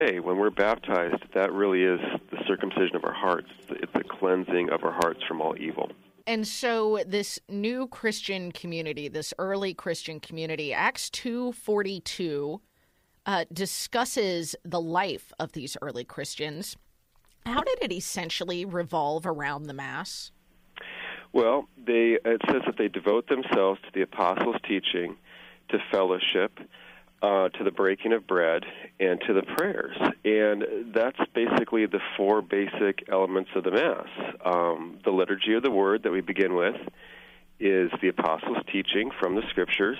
Hey, when we're baptized, that really is the circumcision of our hearts. It's the cleansing of our hearts from all evil. And so this new Christian community, this early Christian community, Acts 2:42 discusses the life of these early Christians. How did it essentially revolve around the Mass? Well, it says that they devote themselves to the apostles' teaching, to fellowship, to the breaking of bread, and to the prayers. And that's basically the four basic elements of the Mass. The liturgy of the Word that we begin with is the apostles' teaching from the Scriptures.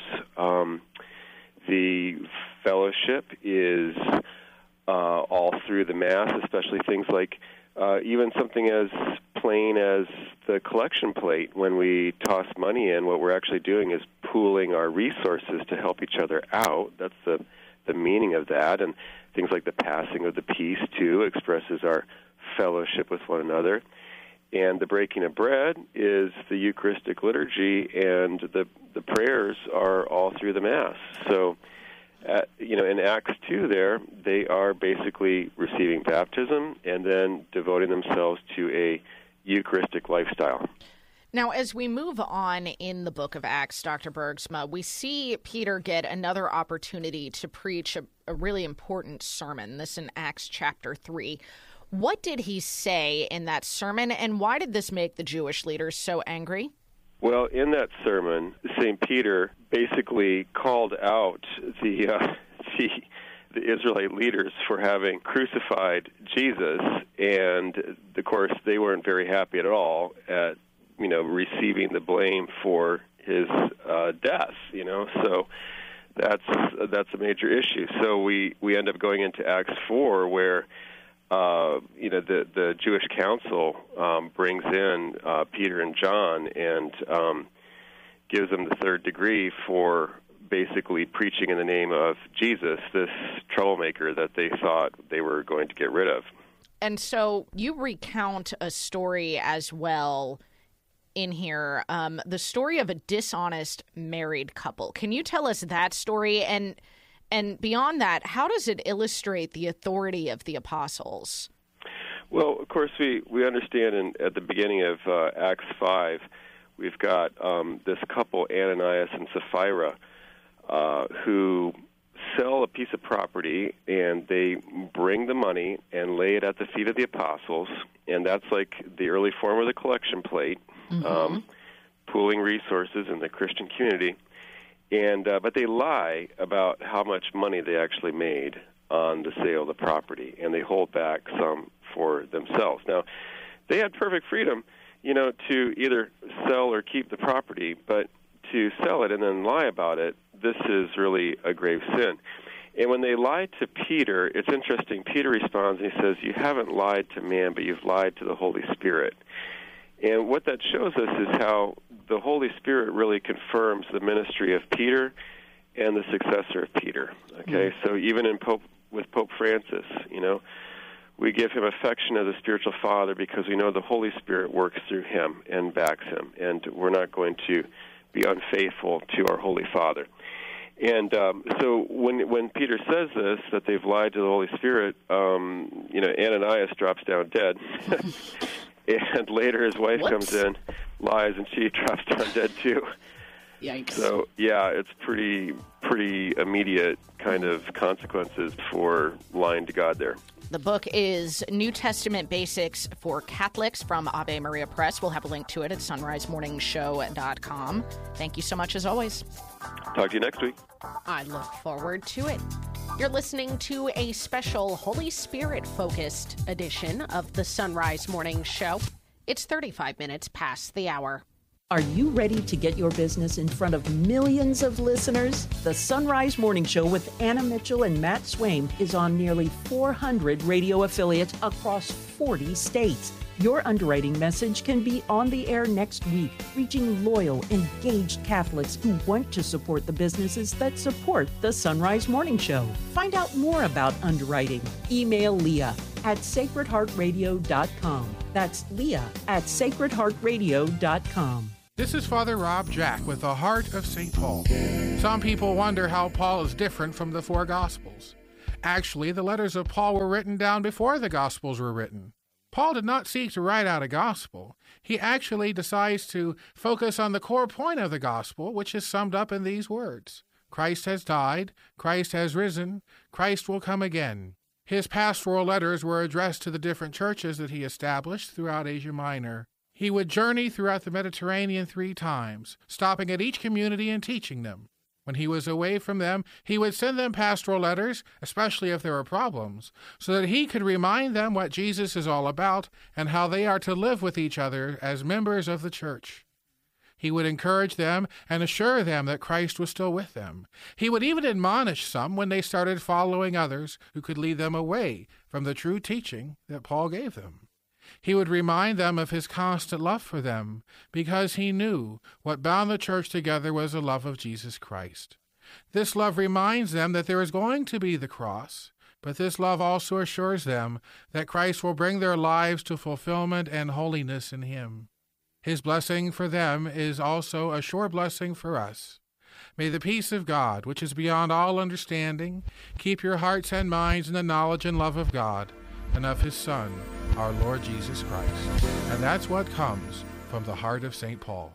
The fellowship is all through the Mass, especially things like even something as plain as the collection plate. When we toss money in, what we're actually doing is pooling our resources to help each other out. That's the meaning of that. And things like the passing of the peace, too, expresses our fellowship with one another. And the breaking of bread is the Eucharistic liturgy, and the prayers are all through the Mass. So, in Acts 2 there, they are basically receiving baptism and then devoting themselves to a Eucharistic lifestyle. Now, as we move on in the book of Acts, Dr. Bergsma, we see Peter get another opportunity to preach a really important sermon, this in Acts chapter 3. What did he say in that sermon, and why did this make the Jewish leaders so angry? Well, in that sermon, St. Peter basically called out the Israelite leaders for having crucified Jesus, and of course they weren't very happy at all at receiving the blame for his death. So that's a major issue. So we end up going into Acts 4, where the Jewish council brings in Peter and John and gives them the third degree for basically preaching in the name of Jesus, this troublemaker that they thought they were going to get rid of. And so you recount a story as well in here, the story of a dishonest married couple. Can you tell us that story? And beyond that, how does it illustrate the authority of the apostles? Well, of course, we understand at the beginning of Acts 5, we've got this couple, Ananias and Sapphira, who sell a piece of property, and they bring the money and lay it at the feet of the apostles, and that's like the early form of the collection plate, pooling resources in the Christian community. And but they lie about how much money they actually made on the sale of the property, and they hold back some for themselves. Now, they had perfect freedom, to either sell or keep the property, but to sell it and then lie about it, this is really a grave sin. And when they lied to Peter, it's interesting. Peter responds and he says, "You haven't lied to man, but you've lied to the Holy Spirit." And what that shows us is how the Holy Spirit really confirms the ministry of Peter and the successor of Peter. Okay, so even with Pope Francis, we give him affection as a spiritual father because we know the Holy Spirit works through him and backs him, and we're not going to be unfaithful to our Holy Father. And so when Peter says this, that they've lied to the Holy Spirit, Ananias drops down dead. And later his wife comes in, lies, and she drops down dead too. Yikes. So, yeah, it's pretty immediate kind of consequences for lying to God there. The book is New Testament Basics for Catholics from Ave Maria Press. We'll have a link to it at sunrisemorningshow.com. Thank you so much, as always. Talk to you next week. I look forward to it. You're listening to a special Holy Spirit-focused edition of the Sunrise Morning Show. It's 35 minutes past the hour. Are you ready to get your business in front of millions of listeners? The Sunrise Morning Show with Anna Mitchell and Matt Swaim is on nearly 400 radio affiliates across 40 states. Your underwriting message can be on the air next week, reaching loyal, engaged Catholics who want to support the businesses that support the Sunrise Morning Show. Find out more about underwriting. Email Leah at sacredheartradio.com. That's Leah at sacredheartradio.com. This is Father Rob Jack with the Heart of St. Paul. Some people wonder how Paul is different from the four Gospels. Actually, the letters of Paul were written down before the Gospels were written. Paul did not seek to write out a gospel. He actually decides to focus on the core point of the gospel, which is summed up in these words. Christ has died, Christ has risen, Christ will come again. His pastoral letters were addressed to the different churches that he established throughout Asia Minor. He would journey throughout the Mediterranean 3 times, stopping at each community and teaching them. When he was away from them, he would send them pastoral letters, especially if there were problems, so that he could remind them what Jesus is all about and how they are to live with each other as members of the church. He would encourage them and assure them that Christ was still with them. He would even admonish some when they started following others who could lead them away from the true teaching that Paul gave them. He would remind them of his constant love for them, because he knew what bound the church together was the love of Jesus Christ. This love reminds them that there is going to be the cross, but this love also assures them that Christ will bring their lives to fulfillment and holiness in him. His blessing for them is also a sure blessing for us. May the peace of God, which is beyond all understanding, keep your hearts and minds in the knowledge and love of God and of his Son, our Lord Jesus Christ. And that's what comes from the heart of St. Paul.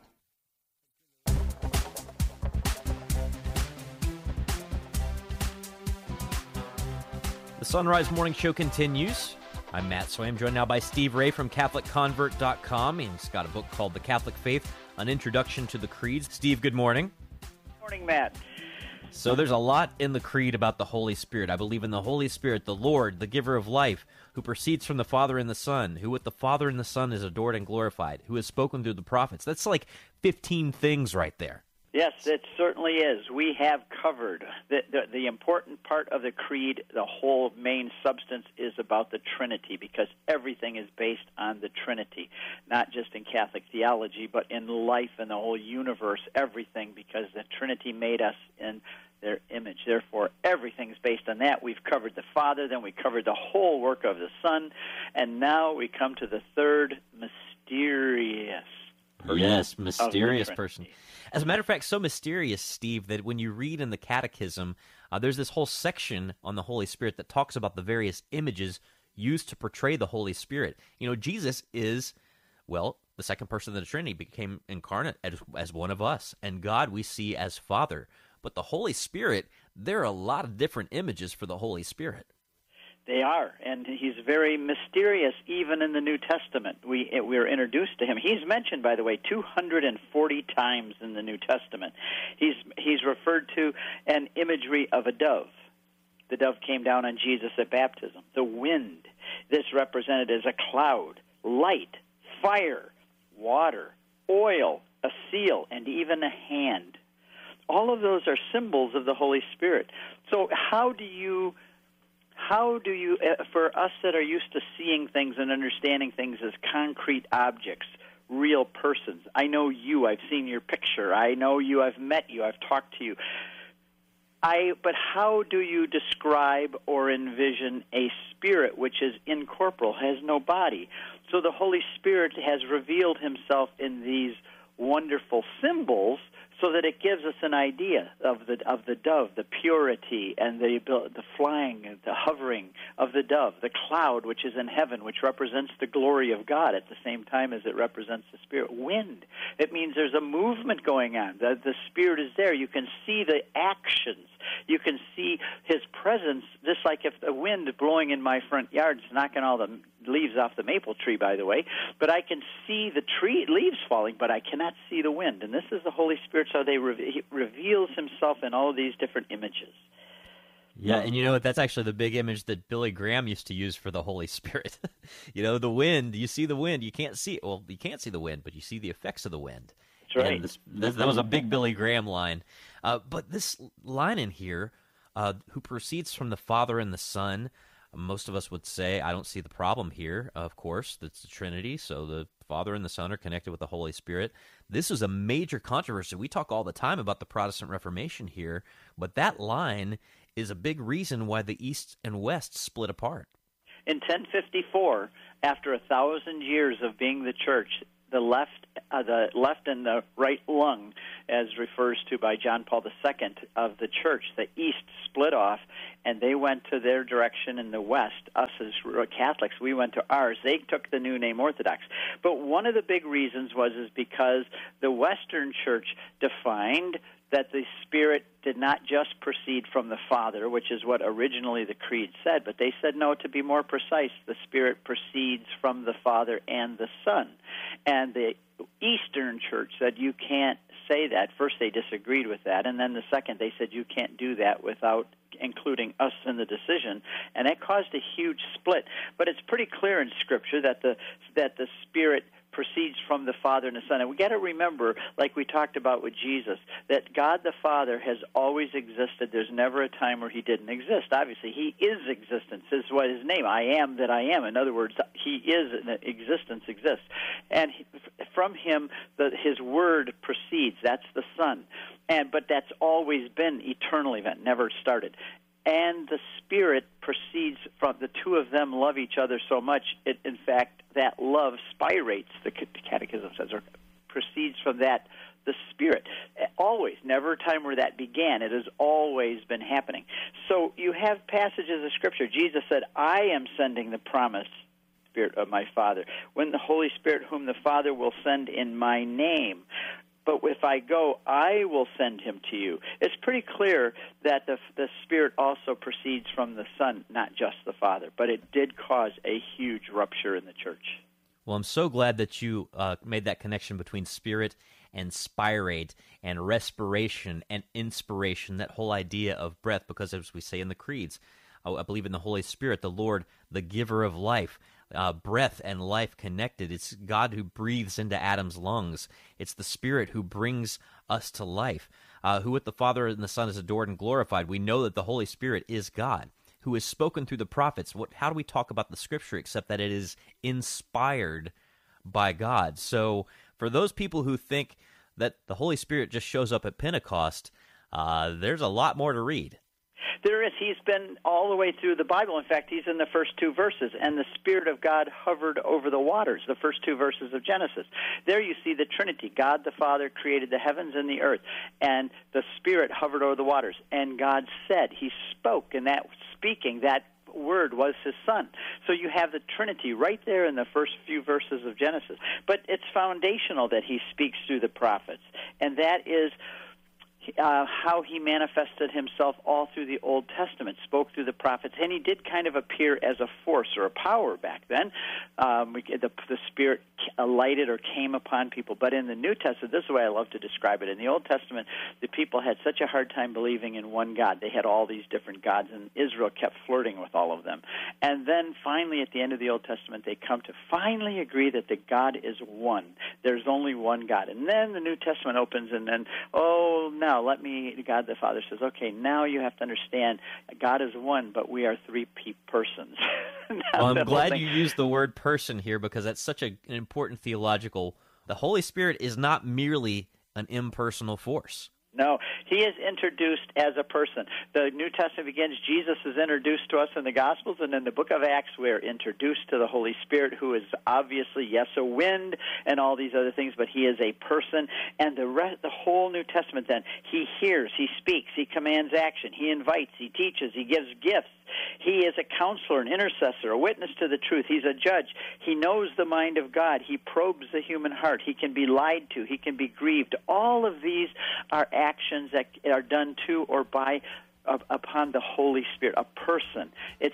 The Sunrise Morning Show continues. I'm Matt Swaim, joined now by Steve Ray from CatholicConvert.com. He's got a book called The Catholic Faith, An Introduction to the Creeds. Steve, good morning. Good morning, Matt. So there's a lot in the creed about the Holy Spirit. I believe in the Holy Spirit, the Lord, the giver of life, who proceeds from the Father and the Son, who with the Father and the Son is adored and glorified, who has spoken through the prophets. That's like 15 things right there. Yes, it certainly is. We have covered the important part of the creed. The whole main substance is about the Trinity, because everything is based on the Trinity, not just in Catholic theology, but in life and the whole universe, everything, because the Trinity made us in their image. Therefore, everything's based on that. We've covered the Father, then we covered the whole work of the Son, and now we come to the third mysterious person. Yes, mysterious person. As a matter of fact, so mysterious, Steve, that when you read in the Catechism, there's this whole section on the Holy Spirit that talks about the various images used to portray the Holy Spirit. You know, Jesus is, well, the second person of the Trinity, became incarnate as one of us, and God we see as Father. But the Holy Spirit, there are a lot of different images for the Holy Spirit. They are, and he's very mysterious even in the New Testament. We're introduced to him. He's mentioned, by the way, 240 times in the New Testament. He's referred to an imagery of a dove. The dove came down on Jesus at baptism. The wind, this represented as a cloud, light, fire, water, oil, a seal, and even a hand. All of those are symbols of the Holy Spirit. So how do you, for us that are used to seeing things and understanding things as concrete objects, real persons, I know you, I've seen your picture, I know you, I've met you, I've talked to you, but how do you describe or envision a spirit which is incorporeal, has no body? So the Holy Spirit has revealed himself in these wonderful symbols, so that it gives us an idea of the dove, the purity and the flying, the hovering of the dove, the cloud which is in heaven, which represents the glory of God at the same time as it represents the Spirit. Wind, it means there's a movement going on. The Spirit is there. You can see the actions. You can see his presence, just like if the wind blowing in my front yard is knocking all the leaves off the maple tree, by the way, but I can see the tree leaves falling, but I cannot see the wind. And this is the Holy Spirit, so he reveals himself in all of these different images. Yeah, and you know, that's actually the big image that Billy Graham used to use for the Holy Spirit. You know, the wind, you see the wind, you can't see it. Well, you can't see the wind, but you see the effects of the wind. That's right. That was a big Billy Graham line. But this line in here, who proceeds from the Father and the Son, most of us would say, I don't see the problem here. Of course, that's the Trinity, so the Father and the Son are connected with the Holy Spirit. This is a major controversy. We talk all the time about the Protestant Reformation here, but that line is a big reason why the East and West split apart. In 1054, after 1,000 years of being the church, the left and the right lung, as refers to by John Paul II of the church. The East split off, and they went to their direction in the West. Us as Catholics, we went to ours. They took the new name Orthodox. But one of the big reasons is because the Western church defined that the Spirit did not just proceed from the Father, which is what originally the Creed said, but they said, no, to be more precise, the Spirit proceeds from the Father and the Son. And the Eastern Church said you can't say that. First, they disagreed with that, and then the second, they said you can't do that without including us in the decision, and that caused a huge split. But it's pretty clear in Scripture that the Spirit proceeds from the Father and the Son. And we got to remember, like we talked about with Jesus, that God the Father has always existed. There's never a time where he didn't exist. Obviously, he is existence. This is what his name, I am that I am. In other words, he is, existence exists. And from him, his word proceeds. That's the Son. But that's always been eternal event, never started. And the Spirit proceeds from the two of them love each other so much. In fact, that love spirates, the Catechism says, or proceeds from that, the Spirit. Always, never a time where that began. It has always been happening. So you have passages of Scripture. Jesus said, I am sending the promised Spirit of my Father. When the Holy Spirit, whom the Father will send in my name. But if I go, I will send him to you. It's pretty clear that the Spirit also proceeds from the Son, not just the Father. But it did cause a huge rupture in the church. Well, I'm so glad that you made that connection between Spirit and spirate and respiration and inspiration, that whole idea of breath, because as we say in the creeds, I believe in the Holy Spirit, the Lord, the giver of life. Breath and life connected. It's God who breathes into Adam's lungs. It's the Spirit who brings us to life, who with the Father and the Son is adored and glorified. We know that the Holy Spirit is God, who has spoken through the prophets. How do we talk about the Scripture except that it is inspired by God? So for those people who think that the Holy Spirit just shows up at Pentecost, there's a lot more to read. There is. He's been all the way through the Bible. In fact, he's in the first two verses. And the Spirit of God hovered over the waters, the first two verses of Genesis. There you see the Trinity. God the Father created the heavens and the earth. And the Spirit hovered over the waters. And God said, he spoke. And that speaking, that word was his Son. So you have the Trinity right there in the first few verses of Genesis. But it's foundational that he speaks through the prophets. And that is how he manifested himself all through the Old Testament, spoke through the prophets, and he did kind of appear as a force or a power back then. The Spirit alighted or came upon people. But in the New Testament, this is the way I love to describe it. In the Old Testament, the people had such a hard time believing in one God. They had all these different gods, and Israel kept flirting with all of them. And then finally, at the end of the Old Testament, they come to finally agree that the God is one. There's only one God. And then the New Testament opens, and then, God the Father says, okay, now you have to understand God is one, but we are three persons. Well, I'm glad you used the word person here, because that's such an important theological. The Holy Spirit is not merely an impersonal force. No, he is introduced as a person. The New Testament begins, Jesus is introduced to us in the Gospels, and in the book of Acts we're introduced to the Holy Spirit, who is obviously, yes, a wind and all these other things, but he is a person. And the whole New Testament then, he hears, he speaks, he commands action, he invites, he teaches, he gives gifts. He is a counselor, an intercessor, a witness to the truth. He's a judge. He knows the mind of God. He probes the human heart. He can be lied to. He can be grieved. All of these are actions that are done to or by upon the Holy Spirit, a person. It's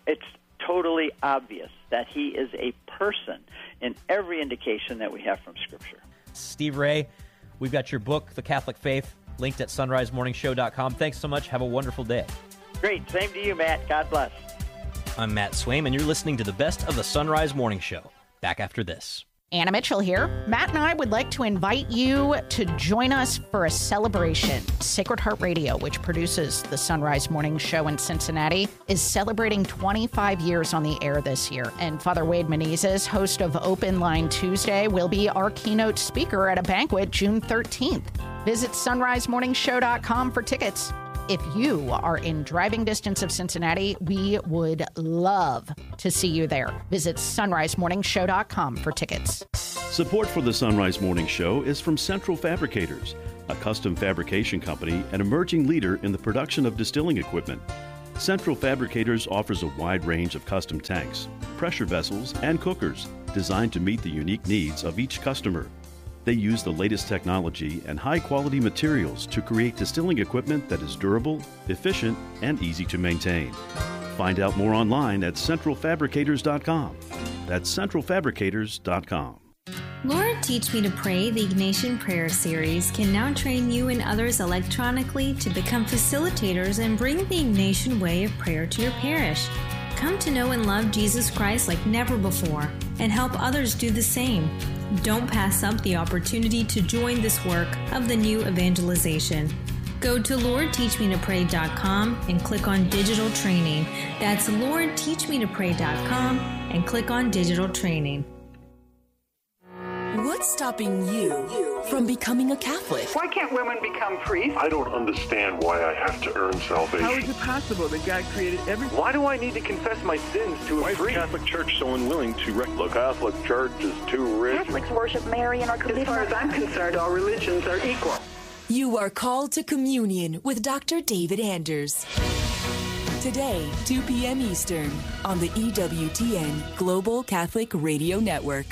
totally obvious that he is a person in every indication that we have from Scripture. Steve Ray, we've got your book, The Catholic Faith, linked at sunrisemorningshow.com. Thanks so much. Have a wonderful day. Great. Same to you, Matt. God bless. I'm Matt Swaim, and you're listening to the best of the Sunrise Morning Show. Back after this. Anna Mitchell here. Matt and I would like to invite you to join us for a celebration. Sacred Heart Radio, which produces the Sunrise Morning Show in Cincinnati, is celebrating 25 years on the air this year. And Father Wade Menezes, host of Open Line Tuesday, will be our keynote speaker at a banquet June 13th. Visit sunrisemorningshow.com for tickets. If you are in driving distance of Cincinnati, we would love to see you there. Visit sunrisemorningshow.com for tickets. Support for the Sunrise Morning Show is from Central Fabricators, a custom fabrication company and emerging leader in the production of distilling equipment. Central Fabricators offers a wide range of custom tanks, pressure vessels, and cookers designed to meet the unique needs of each customer. They use the latest technology and high-quality materials to create distilling equipment that is durable, efficient, and easy to maintain. Find out more online at centralfabricators.com. That's centralfabricators.com. Lord Teach Me to Pray, the Ignatian Prayer Series, can now train you and others electronically to become facilitators and bring the Ignatian way of prayer to your parish. Come to know and love Jesus Christ like never before and help others do the same. Don't pass up the opportunity to join this work of the new evangelization. Go to LordTeachMeToPray.com and click on Digital Training. That's LordTeachMeToPray.com and click on Digital Training. What's stopping you from becoming a Catholic? Why can't women become priests? I don't understand why I have to earn salvation. How is it possible that God created everything? Why do I need to confess my sins to a priest? Why is the Catholic Church so unwilling to The Catholic Church is too rich. Catholics worship Mary and are committed. As far as I'm concerned, all religions are equal. You are called to communion with Dr. David Anders. Today, 2 p.m. Eastern, on the EWTN Global Catholic Radio Network.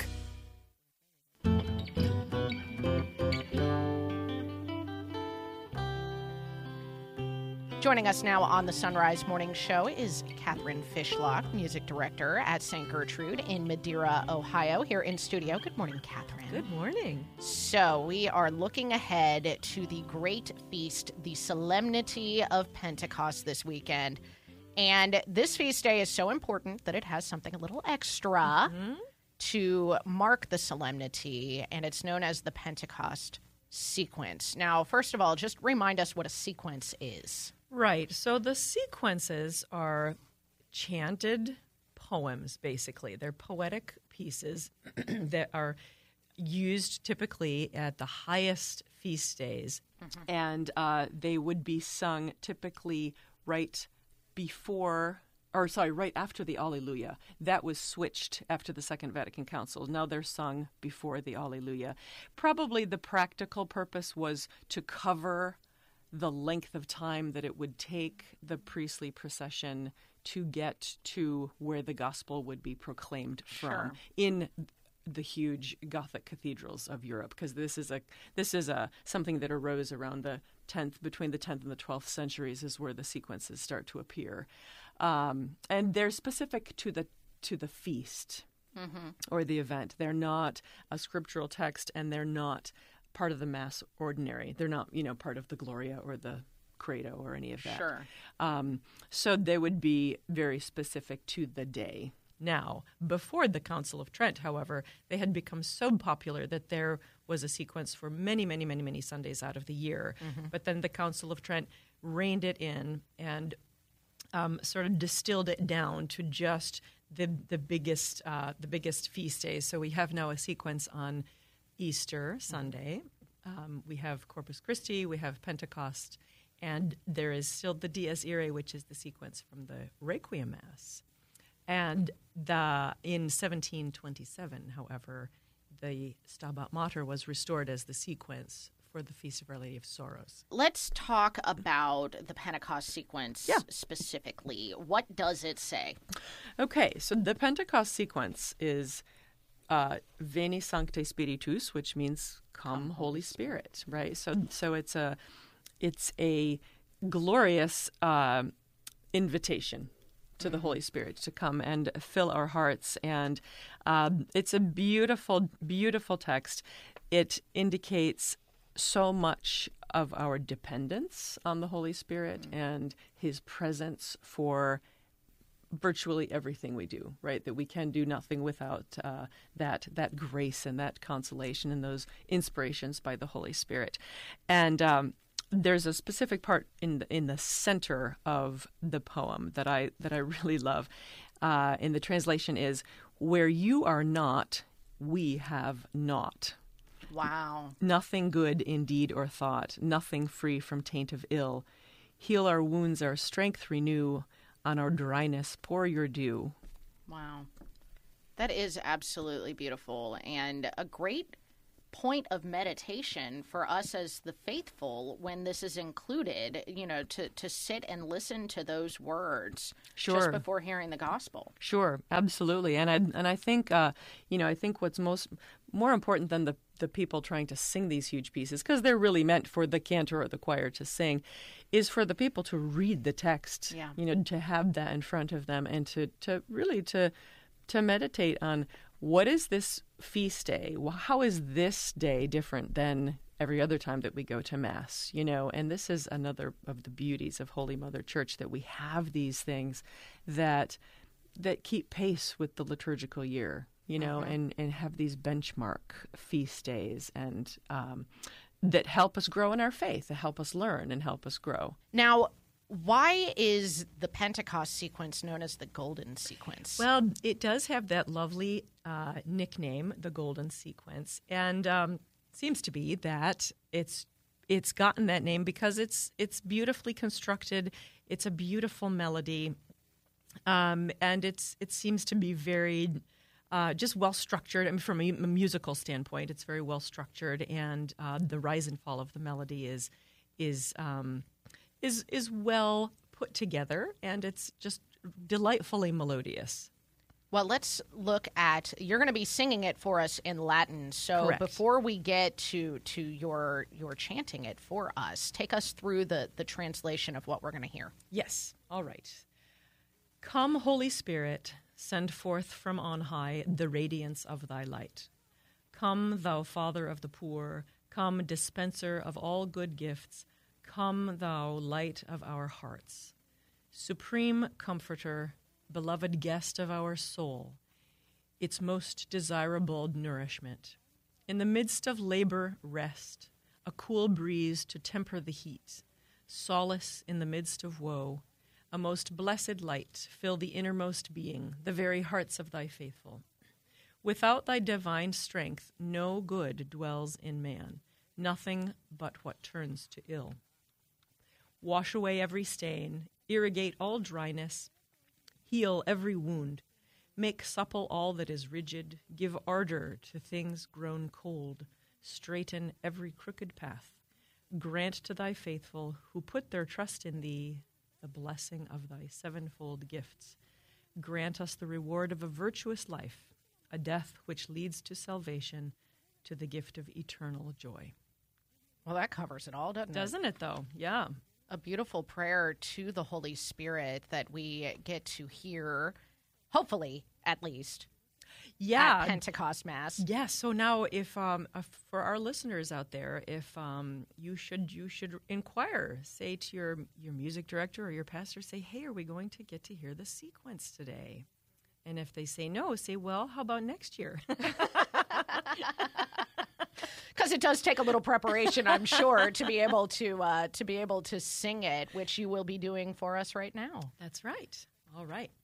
Joining us now on the Sunrise Morning Show is Catherine Fishlock, music director at St. Gertrude in Madeira, Ohio, here in studio. Good morning, Catherine. Good morning. So we are looking ahead to the great feast, the Solemnity of Pentecost this weekend. And this feast day is so important that it has something a little extra to mark the solemnity, and it's known as the Pentecost sequence. Now, first of all, just remind us what a sequence is. Right. So the sequences are chanted poems, basically. They're poetic pieces that are used typically at the highest feast days. And they would be sung typically right after the Alleluia. That was switched after the Second Vatican Council. Now they're sung before the Alleluia. Probably the practical purpose was to cover the length of time that it would take the priestly procession to get to where the gospel would be proclaimed from in the huge Gothic cathedrals of Europe, because this is something that arose around between the 10th and the 12th centuries is where the sequences start to appear, and they're specific to the feast or the event. They're not a scriptural text, and they're not part of the Mass Ordinary. They're not, part of the Gloria or the Credo or any of that. So they would be very specific to the day. Now, before the Council of Trent, however, they had become so popular that there was a sequence for many, many, many, many Sundays out of the year. But then the Council of Trent reined it in and sort of distilled it down to just the biggest feast days. So we have now a sequence on Easter Sunday. We have Corpus Christi, we have Pentecost, and there is still the Dies Irae, which is the sequence from the Requiem Mass. And in 1727, however, the Stabat Mater was restored as the sequence for the Feast of Our Lady of Sorrows. Let's talk about the Pentecost sequence specifically. What does it say? Okay, so the Pentecost sequence is Veni Sancte Spiritus, which means "Come, Holy Spirit," right? So it's a glorious invitation to the Holy Spirit to come and fill our hearts, and it's a beautiful, beautiful text. It indicates so much of our dependence on the Holy Spirit and His presence for virtually everything we do, right? That we can do nothing without that grace and that consolation and those inspirations by the Holy Spirit. And there's a specific part in the center of the poem that I really love. In the translation is, "Where you are not, we have not." Wow. Nothing good in deed or thought, nothing free from taint of ill. Heal our wounds, our strength renew. On our dryness, pour your dew. Wow. That is absolutely beautiful and a great point of meditation for us as the faithful when this is included, to sit and listen to those words just before hearing the gospel. Sure, absolutely. And I think, I think what's more important than the people trying to sing these huge pieces, because they're really meant for the cantor or the choir to sing, is for the people to read the text, to have that in front of them and to really meditate on what is this feast day? How is this day different than every other time that we go to Mass? And this is another of the beauties of Holy Mother Church, that we have these things that keep pace with the liturgical year, and have these benchmark feast days and that help us grow in our faith, that help us learn and help us grow. Now, why is the Pentecost sequence known as the Golden Sequence? Well, it does have that lovely nickname, the Golden Sequence, and seems to be that it's gotten that name because it's beautifully constructed. It's a beautiful melody, and it seems to be very just well structured. I mean, from a musical standpoint, it's very well structured, and the rise and fall of the melody is well put together, and it's just delightfully melodious. Well, let's look at, you're going to be singing it for us in Latin. So Correct. Before we get to your chanting it for us, take us through the translation of what we're going to hear. Yes. All right. Come, Holy Spirit, send forth from on high the radiance of thy light. Come, thou Father of the poor, come, dispenser of all good gifts, come, thou light of our hearts. Supreme Comforter, beloved guest of our soul, its most desirable nourishment. In the midst of labor, rest, a cool breeze to temper the heat, solace in the midst of woe, a most blessed light fill the innermost being, the very hearts of thy faithful. Without thy divine strength, no good dwells in man, nothing but what turns to ill. Wash away every stain, irrigate all dryness, heal every wound, make supple all that is rigid, give ardor to things grown cold, straighten every crooked path. Grant to thy faithful who put their trust in thee the blessing of thy sevenfold gifts. Grant us the reward of a virtuous life, a death which leads to salvation, to the gift of eternal joy. Well, that covers it all, doesn't it? Doesn't it, though? Yeah. A beautiful prayer to the Holy Spirit that we get to hear, hopefully, at least, at Pentecost Mass. Yes. So now, if for our listeners out there, if you should inquire, say to your music director or your pastor, say, "Hey, are we going to get to hear the sequence today?" And if they say no, say, "Well, how about next year?" Because it does take a little preparation, I'm sure, to be able to sing it, which you will be doing for us right now. That's right. All right.